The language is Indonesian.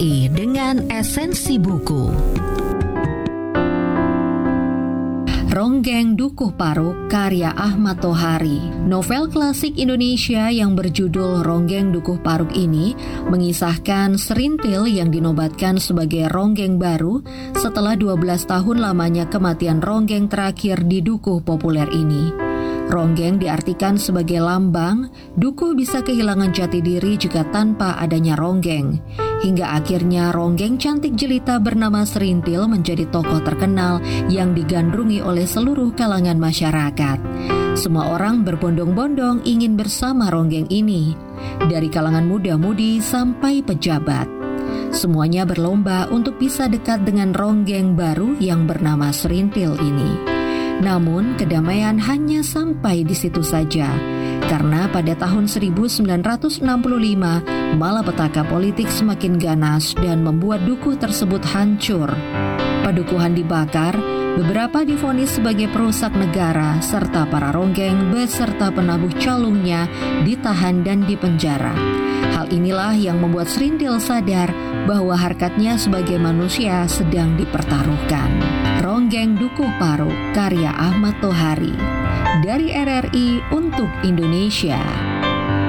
RRI dengan esensi buku. Ronggeng Dukuh Paruk karya Ahmad Tohari. Novel klasik Indonesia yang berjudul Ronggeng Dukuh Paruk ini mengisahkan serintil yang dinobatkan sebagai ronggeng baru setelah 12 tahun lamanya kematian ronggeng terakhir di dukuh populer ini. Ronggeng diartikan sebagai lambang, dukuh bisa kehilangan jati diri jika tanpa adanya ronggeng. Hingga akhirnya ronggeng cantik jelita bernama Serintil menjadi tokoh terkenal yang digandrungi oleh seluruh kalangan masyarakat. Semua orang berbondong-bondong ingin bersama ronggeng ini, dari kalangan muda-mudi sampai pejabat. Semuanya berlomba untuk bisa dekat dengan ronggeng baru yang bernama Serintil ini. Namun kedamaian hanya sampai di situ saja, karena pada tahun 1965 malapetaka politik semakin ganas dan membuat dukuh tersebut hancur. Padukuhan dibakar, beberapa divonis sebagai perusak negara, serta para ronggeng beserta penabuh calungnya ditahan dan dipenjara. Hal inilah yang membuat Serintil sadar bahwa harkatnya sebagai manusia sedang dipertaruhkan. Ronggeng Dukuh Paruk karya Ahmad Tohari dari RRI untuk Indonesia.